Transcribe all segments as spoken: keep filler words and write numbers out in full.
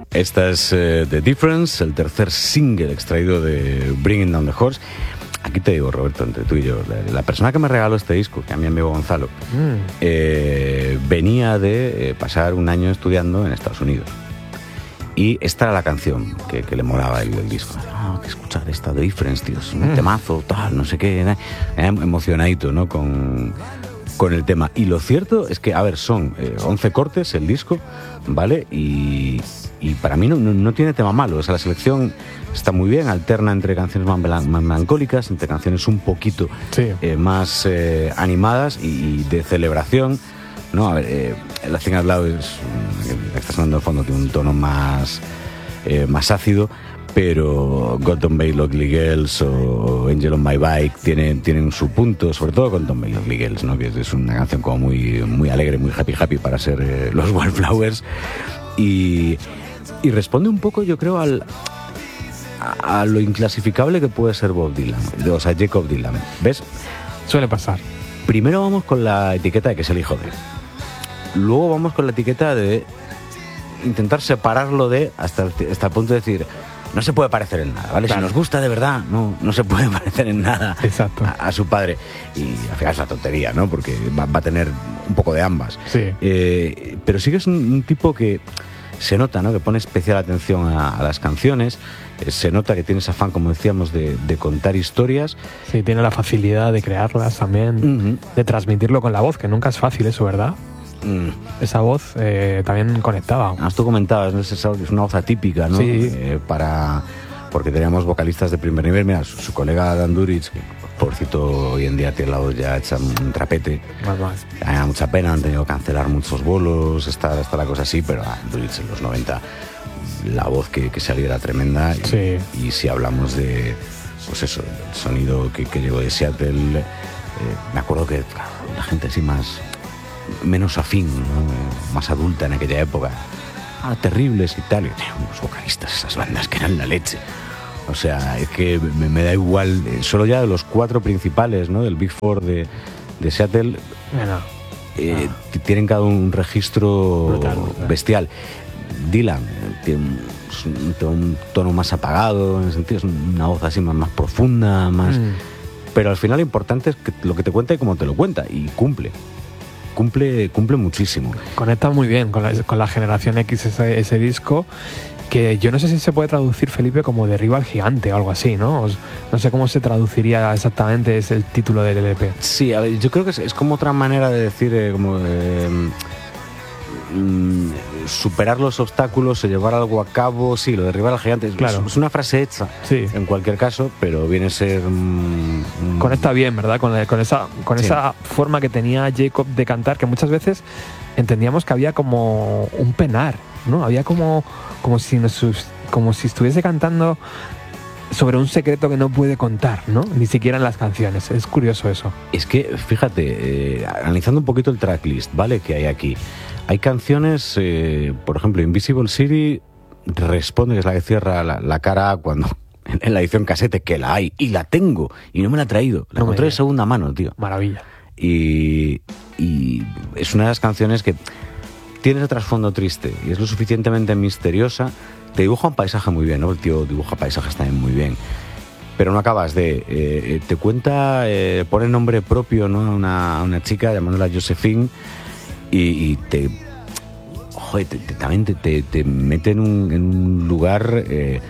esta es uh, The Difference, el tercer single extraído de Bringing Down the Horse. Aquí te digo, Roberto, entre tú y yo, la, la persona que me regaló este disco, que a mi amigo Gonzalo, mm. eh, venía de eh, pasar un año estudiando en Estados Unidos. Y esta era la canción que, que le molaba el, el disco. Ah, que escuchar esta The Difference, tío, es un mm. temazo, tal, no sé qué. Eh, emocionadito, ¿no? Con, con el tema. Y lo cierto es que, a ver, son eh, once cortes el disco, ¿vale? Y, y para mí no, no, no tiene tema malo. O sea, la selección está muy bien, alterna entre canciones más melancólicas, entre canciones un poquito sí. eh, más eh, animadas y, y de celebración. No, a ver, eh, el Thing Out Loud es, que está sonando de fondo, tiene un tono más, eh, más ácido, pero God Don't Make Ugly Girls o Angel on My Bike tienen, tienen su punto, sobre todo God Don't Make Ugly Girls, ¿no? Que es una canción como muy, muy alegre, muy happy happy para ser eh, los Wildflowers, y, y responde un poco, yo creo, al, a, a lo inclasificable que puede ser Bob Dylan, o sea, Jacob Dylan, ¿ves? Suele pasar. Primero vamos con la etiqueta de que es el hijo de. Luego vamos con la etiqueta de intentar separarlo de hasta el, hasta el punto de decir no se puede parecer en nada, ¿vale? Claro. Si nos gusta de verdad, no, no se puede parecer en nada a, a su padre. Y al final es una tontería, ¿no? Porque va, va a tener un poco de ambas. Sí. Eh, pero sí que es un, un tipo que se nota, ¿no? Que pone especial atención a, a las canciones. Eh, se nota que tiene ese afán, como decíamos, de, de contar historias. Sí, tiene la facilidad de crearlas también, uh-huh. de transmitirlo con la voz, que nunca es fácil eso, ¿verdad? Mm. Esa voz eh, también conectaba. Ah, tú comentabas, ¿no? Es una voz atípica, ¿no? Sí. Eh, para, porque teníamos vocalistas de primer nivel. Mira, su, su colega Dan Duritz, que pobrecito hoy en día tiene la voz ya hecha un trapete. Más, más. Me da mucha pena, han tenido que cancelar muchos bolos, está, está la cosa así, pero ah, Duritz en los noventa, la voz que, que salía era tremenda. Y, sí. y si hablamos de, pues eso, el sonido que, que llegó de Seattle, eh, me acuerdo que claro, la gente así más menos afín, ¿no? Más adulta en aquella época, ah, terribles y tal, y unos vocalistas, esas bandas que eran la leche. O sea, es que me, me da igual, solo ya de los cuatro principales, ¿no? Del Big Four de, de Seattle, bueno, eh, no. tienen cada un registro brutal, brutal. bestial. Dylan tiene un, un tono más apagado, en el sentido, es una voz así más, más profunda, más... Mm. Pero al final lo importante es que lo que te cuenta y cómo te lo cuenta, y cumple. Cumple, cumple muchísimo. Conecta muy bien con la, con la generación X ese, ese disco, que yo no sé si se puede traducir, Felipe, como Derriba al gigante o algo así, ¿no? No sé cómo se traduciría exactamente, es el título del L P. Sí, a ver, yo creo que es, es como otra manera de decir, eh, como eh, mm, superar los obstáculos o llevar algo a cabo. Sí, lo de derribar al gigante, claro. es, es una frase hecha, sí. en cualquier caso, pero viene a ser... Mm, Conecta bien, ¿verdad? Con, con, esa, con sí. esa forma que tenía Jacob de cantar, que muchas veces entendíamos que había como un penar, ¿no? Había como, como, si, nos, como si estuviese cantando sobre un secreto que no puede contar, ¿no? Ni siquiera en las canciones. Es curioso eso. Es que, fíjate, eh, analizando un poquito el tracklist, ¿vale? Que hay aquí. Hay canciones, eh, por ejemplo, Invisible City responde, que es la que cierra la, la cara cuando... en la edición casete, que la hay, y la tengo, y no me la he traído. La no encontré de segunda mano, tío. Maravilla. Y, y es una de las canciones que tiene ese trasfondo triste y es lo suficientemente misteriosa. Te dibuja un paisaje muy bien, ¿no? El tío dibuja paisajes también muy bien. Pero no acabas de... Eh, te cuenta, eh, pone nombre propio, ¿no? A una, a una chica llamándola Josephine y, y te... Joder, te, te, también te, te, te mete en un, en un lugar... Eh,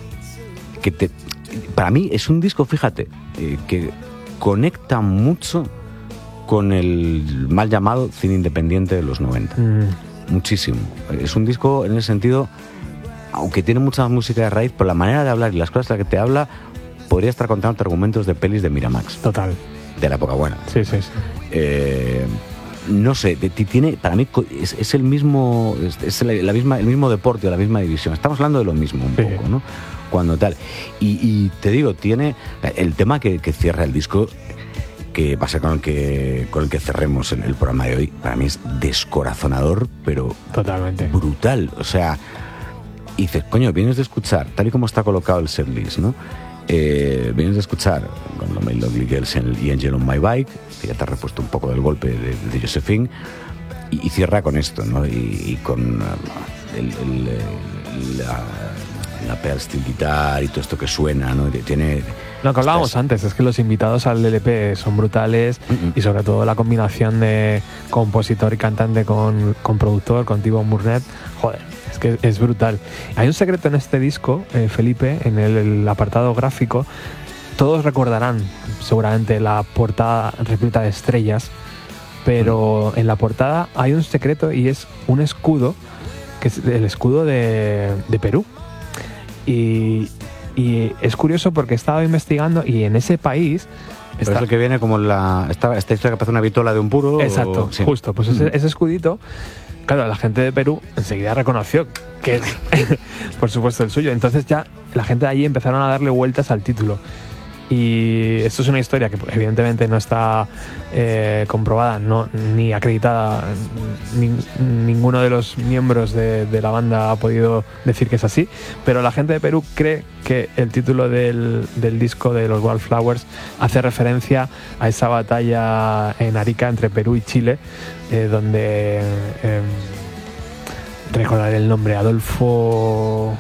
que te, para mí es un disco, fíjate, eh, que conecta mucho con el mal llamado cine independiente de los noventa. Mm. Muchísimo. Es un disco en ese sentido, aunque tiene mucha música de raíz, por la manera de hablar y las cosas de las que te habla, podría estar contando argumentos de pelis de Miramax. Total. De la época buena. Sí, sí, sí. Eh, no sé, tiene, para mí es, es el mismo, es, es la misma, el mismo deporte o la misma división. Estamos hablando de lo mismo un sí. poco, ¿no? Cuando tal. Y, y te digo, tiene el tema que, que cierra el disco, que va a ser con el que, con el que cerremos en el programa de hoy. Para mí es descorazonador, pero totalmente brutal. O sea, y dices, coño, vienes de escuchar, tal y como está colocado el setlist, ¿no? Eh, vienes de escuchar con los Made Ugly Girls y Angel on My Bike, que ya te ha repuesto un poco del golpe de, de Josephine, y, y cierra con esto, ¿no? Y, y con uh, el, el, la, la pedal steel guitar y todo esto que suena, ¿no? Tiene... Lo que hablábamos Estás... antes, es que los invitados al L P son brutales mm-hmm. y sobre todo la combinación de compositor y cantante con, con productor, con Thibaut Murnet, joder, es que es brutal. Hay un secreto en este disco, eh, Felipe, en el, el apartado gráfico. Todos recordarán seguramente la portada repleta de estrellas, pero mm. en la portada hay un secreto y es un escudo, que es el escudo de, de Perú. Y... Y es curioso porque he estado investigando y en ese país... Está... es el que viene como la... Esta, esta historia que parece una vitola de un puro... Exacto, o... sí. justo. Pues ese, ese escudito, claro, la gente de Perú enseguida reconoció que es, por supuesto, el suyo. Entonces ya la gente de allí empezaron a darle vueltas al título. Y esto es una historia que evidentemente no está eh, comprobada, no, ni acreditada. Ni, ninguno de los miembros de, de la banda ha podido decir que es así, pero la gente de Perú cree que el título del, del disco de los Wildflowers hace referencia a esa batalla en Arica entre Perú y Chile, eh, donde eh, recordaré el nombre, Adolfo...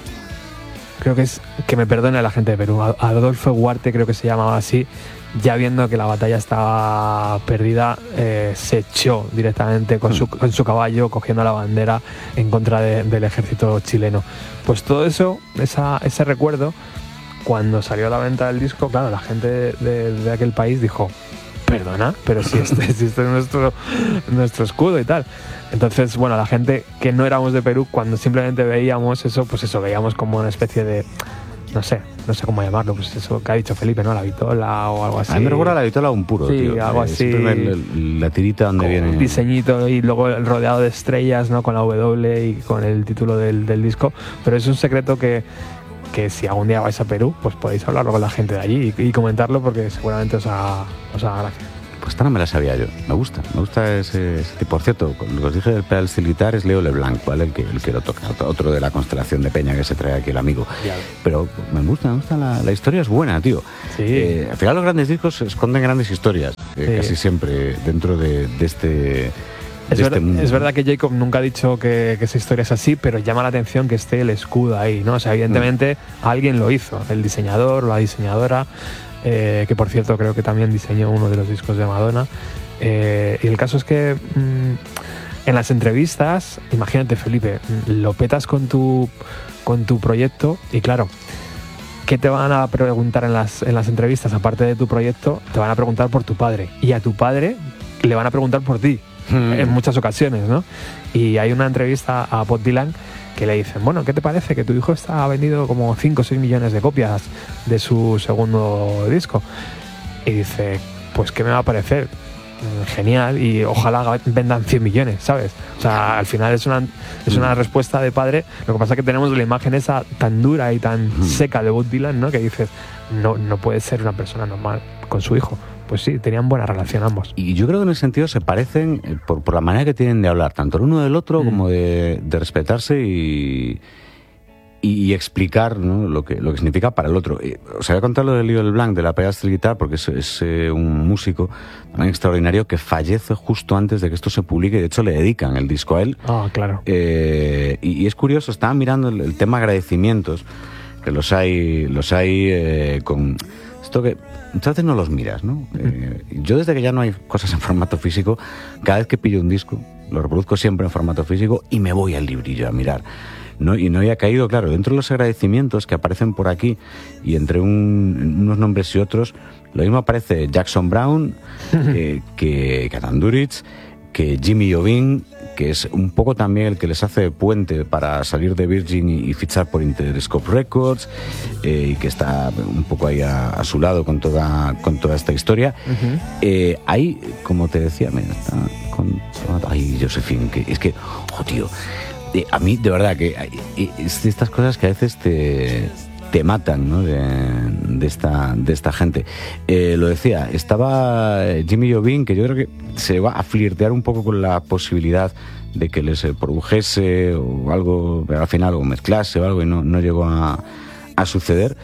Creo que es, que me perdone la gente de Perú, Adolfo Huarte creo que se llamaba así, ya viendo que la batalla estaba perdida, eh, se echó directamente con su, con su caballo, cogiendo la bandera en contra de, del ejército chileno. Pues todo eso, esa, ese recuerdo, cuando salió a la venta del disco, claro, la gente de, de, de aquel país dijo, perdona, pero si este, si este es nuestro, nuestro escudo y tal. Entonces, bueno, la gente que no éramos de Perú, cuando simplemente veíamos eso, pues eso, veíamos como una especie de, no sé, no sé cómo llamarlo, pues eso que ha dicho Felipe, ¿no? La vitola o algo así. A mí me recuerda la vitola a un puro, sí, tío. algo eh, así. El, la tirita donde viene. Un diseñito y luego el rodeado de estrellas, ¿no? Con la W y con el título del, del disco. Pero es un secreto que, que si algún día vais a Perú, pues podéis hablarlo con la gente de allí y, y comentarlo porque seguramente os haga, os haga gracia. Pues esta no me la sabía yo. Me gusta, me gusta ese, ese tipo. Por cierto, lo que os dije del pedal steel guitar es Leo Leblanc, ¿vale? El que, el que lo toca. Otro de la constelación de Peña que se trae aquí el amigo. Ya. Pero me gusta, me gusta. La, la historia es buena, tío. Sí. Eh, al final los grandes discos esconden grandes historias. Eh, sí. Casi siempre dentro de, de este... Es, ver, este es verdad que Jacob nunca ha dicho que, que esa historia es así, pero llama la atención que esté el escudo ahí, ¿no? O sea, evidentemente mm. alguien lo hizo. El diseñador, la diseñadora... Eh, que por cierto creo que también diseñó uno de los discos de Madonna, eh, y el caso es que mmm, en las entrevistas, imagínate Felipe, lo petas con tu, con tu proyecto y claro, ¿qué te van a preguntar en las, en las entrevistas? Aparte de tu proyecto, te van a preguntar por tu padre y a tu padre le van a preguntar por ti mm. en muchas ocasiones, ¿no? Y hay una entrevista a Bob Dylan que le dicen, bueno, ¿qué te parece? Que tu hijo está, ha vendido como cinco o seis millones de copias de su segundo disco. Y dice, pues ¿qué me va a parecer? Genial, y ojalá vendan cien millones, ¿sabes? O sea, al final es una, es una respuesta de padre. Lo que pasa es que tenemos la imagen esa tan dura y tan seca de Bob Dylan, ¿no? Que dices, no, no puede ser una persona normal con su hijo. Pues sí, tenían buena relación ambos. Y yo creo que en ese sentido se parecen por, por la manera que tienen de hablar, tanto el uno del otro mm. como de, de respetarse y, y, y explicar, ¿no? lo, que, lo que significa para el otro. Os voy a contar lo de Leo Leblanc, de la pedal steel guitar, porque es, es eh, un músico también extraordinario que fallece justo antes de que esto se publique. De hecho, le dedican el disco a él. Ah, claro. Eh, y, y es curioso, estaba mirando el, el tema agradecimientos, que los hay, los hay eh, con... Esto que muchas veces no los miras, ¿no? Eh, yo desde que ya no hay cosas en formato físico, cada vez que pillo un disco, lo reproduzco siempre en formato físico y me voy al librillo a mirar, ¿no? Y no había caído, claro, dentro de los agradecimientos que aparecen por aquí y entre un, unos nombres y otros, lo mismo aparece Jackson Browne, eh, que, que Adam Duritz, que Jimmy Iovine, que es un poco también el que les hace puente para salir de Virgin y, y fichar por Interscope Records, eh, y que está un poco ahí a, a su lado con toda, con toda esta historia. Uh-huh. Eh, hay, como te decía, mira, está con... Ay, Josephine, que es que, oh, tío, eh, a mí, de verdad, que eh, es de estas cosas que a veces te... te matan, ¿no? de, de, esta, de esta gente. Eh, lo decía, estaba Jimmy Iovine, que yo creo que se va a flirtear un poco con la posibilidad de que les produjese o algo, pero al final o mezclase o algo, y no, no llegó a, a suceder.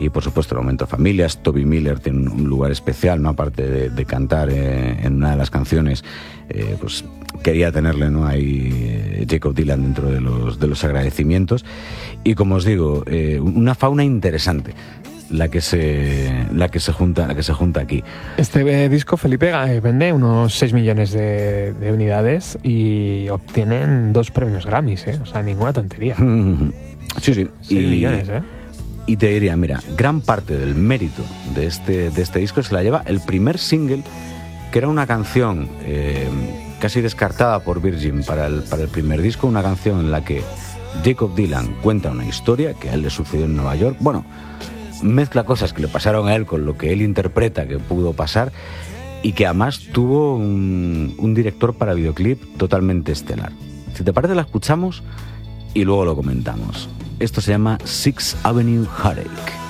y por supuesto el momento familias. Toby Miller tiene un lugar especial, ¿no? Aparte de, de cantar eh, en una de las canciones, eh, pues quería tenerle, ¿no? Ahí eh, Jakob Dylan dentro de los, de los agradecimientos. Y como os digo, eh, una fauna interesante la que se la que se junta la que se junta aquí. Este eh, disco, Felipe, eh, vende unos seis millones de, de unidades y obtienen dos premios Grammys, ¿eh? O sea, ninguna tontería. Sí, sí. seis millones, ¿eh? Y te diría, mira, gran parte del mérito de este, de este disco se la lleva el primer single, que era una canción eh, casi descartada por Virgin para el, para el primer disco, una canción en la que Jakob Dylan cuenta una historia que a él le sucedió en Nueva York. Bueno, mezcla cosas que le pasaron a él con lo que él interpreta que pudo pasar, y que además tuvo un, un director para videoclip totalmente estelar. Si te parece, la escuchamos y luego lo comentamos. Esto se llama Sixth Avenue Heartache.